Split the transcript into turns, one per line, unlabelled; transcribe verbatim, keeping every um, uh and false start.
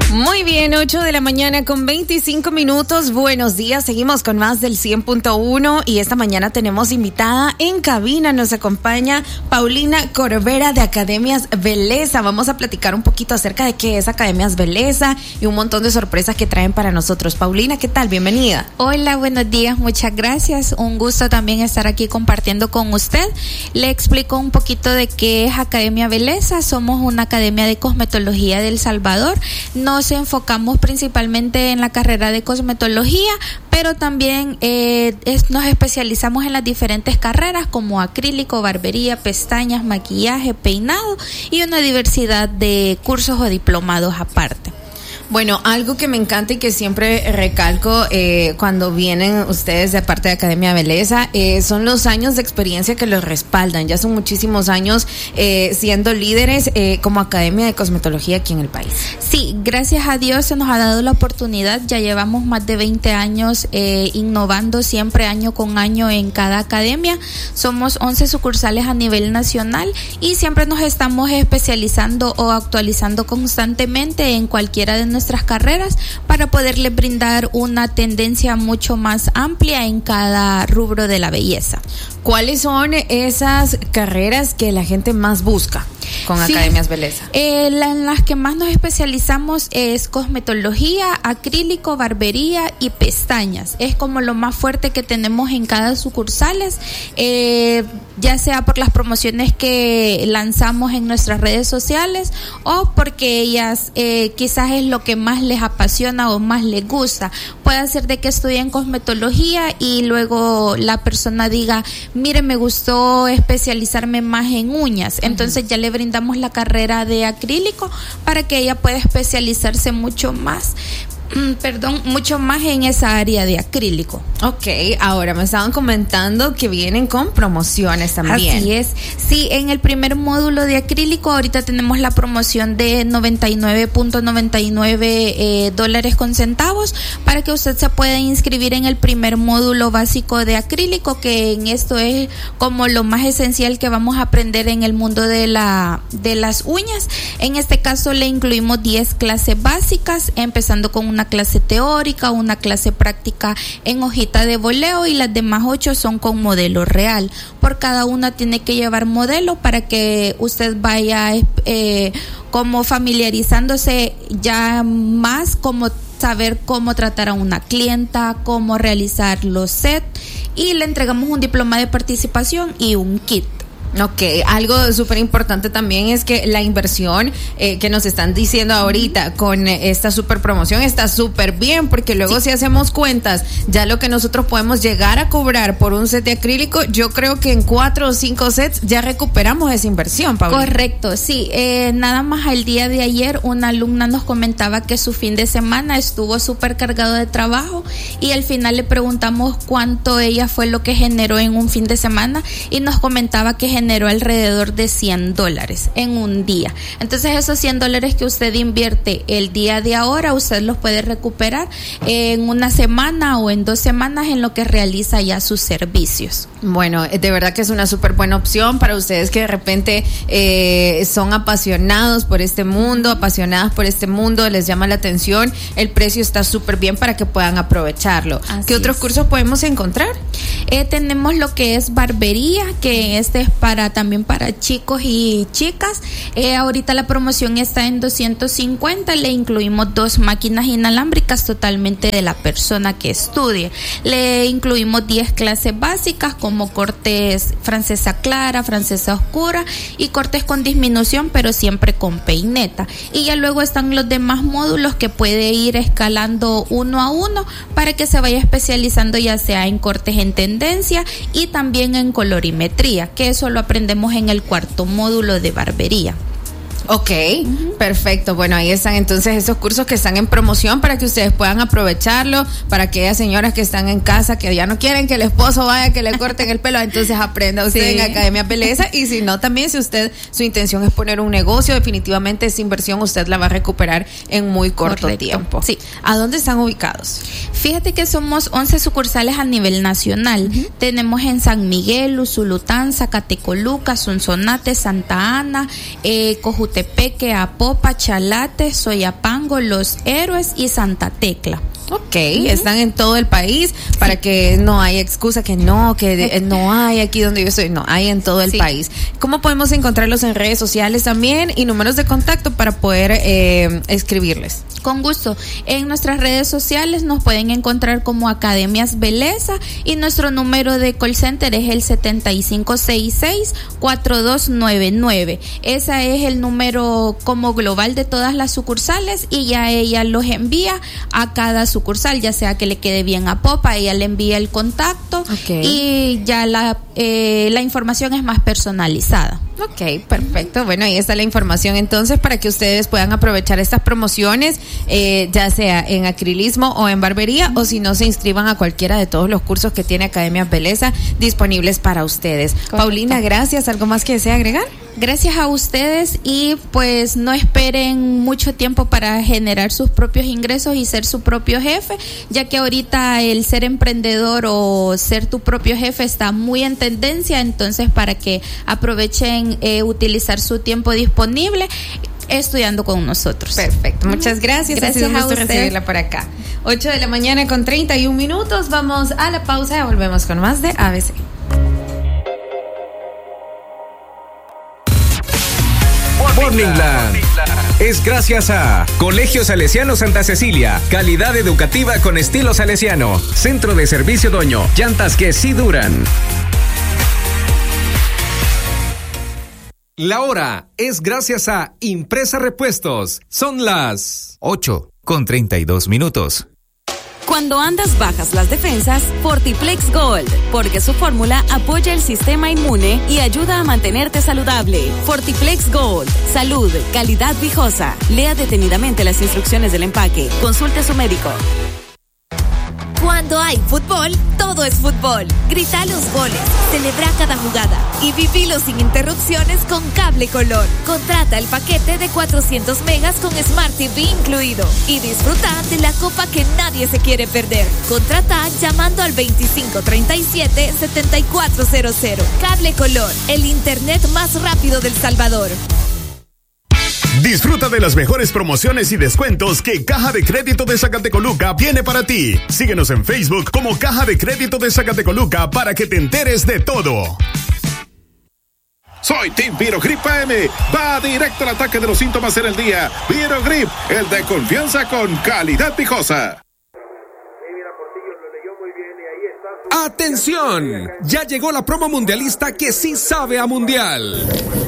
Muy bien, ocho de la mañana con veinticinco minutos. Buenos días, seguimos con más del cien punto uno y esta mañana tenemos invitada en cabina. Nos acompaña Paulina Corbera de Academias Beleza. Vamos a platicar un poquito acerca de qué es Academias Beleza y un montón de sorpresas que traen para nosotros. Paulina, ¿qué tal? Bienvenida.
Hola, buenos días, muchas gracias. Un gusto también estar aquí compartiendo con usted. Le explico un poquito de qué es Academia Beleza. Somos una academia de cosmetología de El Salvador. Nos enfocamos principalmente en la carrera de cosmetología, pero también eh, es, nos especializamos en las diferentes carreras como acrílico, barbería, pestañas, maquillaje, peinado y una diversidad de cursos o diplomados aparte.
Bueno, algo que me encanta y que siempre recalco eh, cuando vienen ustedes de parte de Academia Beleza eh, son los años de experiencia que los respaldan. Ya son muchísimos años eh, siendo líderes eh, como Academia de Cosmetología aquí en el país.
Sí, gracias a Dios se nos ha dado la oportunidad. Ya llevamos más de veinte años eh, innovando siempre año con año en cada academia. Somos once sucursales a nivel nacional y siempre nos estamos especializando o actualizando constantemente en cualquiera de nuestras nuestras carreras para poderle brindar una tendencia mucho más amplia en cada rubro de la belleza.
¿Cuáles son esas carreras que la gente más busca con sí, Academias Beleza?
Eh, la, en las que más nos especializamos es cosmetología, acrílico, barbería y pestañas. Es como lo más fuerte que tenemos en cada sucursales, eh, ya sea por las promociones que lanzamos en nuestras redes sociales o porque ellas eh, quizás es lo que más les apasiona o más les gusta. Puede ser de que estudien cosmetología y luego la persona diga, mire, me gustó especializarme más en uñas, entonces ya le brindamos la carrera de acrílico para que ella pueda especializarse mucho más perdón, mucho más en esa área de acrílico.
Ok, ahora me estaban comentando que vienen con promociones también.
Así es, sí, en el primer módulo de acrílico ahorita tenemos la promoción de noventa y nueve punto noventa y nueve eh, dólares con centavos para que usted se pueda inscribir en el primer módulo básico de acrílico, que en esto es como lo más esencial que vamos a aprender en el mundo de la de las uñas. En este caso le incluimos diez clases básicas, empezando con una Una clase teórica, una clase práctica en hojita de boleo y las demás ocho son con modelo real. Por cada una tiene que llevar modelo para que usted vaya eh, como familiarizándose ya más, como saber cómo tratar a una clienta, cómo realizar los sets, y le entregamos un diploma de participación y un kit.
Ok, algo súper importante también es que la inversión eh, que nos están diciendo ahorita con esta súper promoción está súper bien, porque luego sí. Si hacemos cuentas, ya lo que nosotros podemos llegar a cobrar por un set de acrílico, yo creo que en cuatro o cinco sets ya recuperamos esa inversión, Paulina.
Correcto, sí, eh, nada más el día de ayer una alumna nos comentaba que su fin de semana estuvo súper cargado de trabajo y al final le preguntamos cuánto ella fue lo que generó en un fin de semana y nos comentaba que generó alrededor de cien dólares en un día. Entonces esos cien dólares que usted invierte el día de ahora, usted los puede recuperar en una semana o en dos semanas en lo que realiza ya sus servicios.
Bueno, de verdad que es una súper buena opción para ustedes que de repente eh, son apasionados por este mundo, apasionadas por este mundo, les llama la atención, el precio está súper bien para que puedan aprovecharlo. Así ¿Qué otros es. cursos podemos encontrar?
Eh, tenemos lo que es barbería, que este es para Para, también para chicos y chicas. Eh, ahorita la promoción está en doscientos cincuenta, le incluimos dos máquinas inalámbricas totalmente de la persona que estudie. Le incluimos diez clases básicas como cortes francesa clara, francesa oscura y cortes con disminución, pero siempre con peineta. Y ya luego están los demás módulos que puede ir escalando uno a uno para que se vaya especializando ya sea en cortes en tendencia y también en colorimetría, que eso lo aprendemos en el cuarto módulo de barbería.
Ok, uh-huh. Perfecto. Bueno, ahí están entonces esos cursos que están en promoción para que ustedes puedan aprovecharlo, para aquellas señoras que están en casa que ya no quieren que el esposo vaya que le corten el pelo, entonces aprenda usted sí. en Academia Beleza, y si no también, si usted, su intención es poner un negocio, definitivamente esa inversión usted la va a recuperar en muy corto Correcto. tiempo.
Sí.
¿A dónde están ubicados?
Fíjate que somos once sucursales a nivel nacional. Uh-huh. Tenemos en San Miguel, Usulután, Zacatecoluca, Sonsonate, Santa Ana, eh, Cojute Cotepeque, Apopa, Chalate, Soyapango, Los Héroes y Santa Tecla.
Ok, uh-huh. Están en todo el país para sí. que no haya excusa que no, que de, no hay aquí donde yo estoy, no, hay en todo el sí. país. ¿Cómo podemos encontrarlos en redes sociales también y números de contacto para poder eh, escribirles?
Con gusto. En nuestras redes sociales nos pueden encontrar como Academias Beleza y nuestro número de call center es el setenta y cinco sesenta y seis, cuarenta y dos noventa y nueve. Ese es el número como global de todas las sucursales y ya ella los envía a cada sucursal, ya sea que le quede bien a Popa, ella le envía el contacto okay. y ya la, eh, la información es más personalizada.
Ok, perfecto. Bueno, ahí está la información entonces para que ustedes puedan aprovechar estas promociones, eh, ya sea en acrilismo o en barbería, o si no, se inscriban a cualquiera de todos los cursos que tiene Academia Beleza disponibles para ustedes. Correcto. Paulina, gracias. ¿Algo más que desea agregar?
Gracias a ustedes y pues no esperen mucho tiempo para generar sus propios ingresos y ser su propio jefe, ya que ahorita el ser emprendedor o ser tu propio jefe está muy en tendencia, entonces para que aprovechen eh, utilizar su tiempo disponible estudiando con nosotros.
Perfecto, muchas gracias.
Gracias,
ha sido un gusto recibirla por acá. ocho de la mañana con treinta y un minutos, vamos a la pausa y volvemos con más de A B C.
Morningland es gracias a Colegio Salesiano Santa Cecilia, calidad educativa con estilo salesiano, Centro de Servicio Doño, llantas que sí duran. La hora es gracias a Impresa Repuestos. Son las ocho con treinta y dos minutos.
Cuando andas bajas las defensas, Fortiplex Gold, porque su fórmula apoya el sistema inmune y ayuda a mantenerte saludable. Fortiplex Gold, salud, calidad viejosa. Lea detenidamente las instrucciones del empaque. Consulte a su médico.
Cuando hay fútbol, todo es fútbol. Grita los goles, celebra cada jugada y vivilo sin interrupciones con Cable Color. Contrata el paquete de cuatrocientos megas con Smart T V incluido y disfruta de la copa que nadie se quiere perder. Contrata llamando al veinticinco treinta y siete setenta y cuatro cero cero. Cable Color, el internet más rápido del Salvador.
Disfruta de las mejores promociones y descuentos que Caja de Crédito de Zacatecoluca tiene para ti. Síguenos en Facebook como Caja de Crédito de Zacatecoluca para que te enteres de todo.
Soy Team Virogrip A M. Va directo al ataque de los síntomas en el día. Virogrip, el de confianza con calidad pijosa.
¡Atención! Ya llegó la promo mundialista que sí sabe a mundial.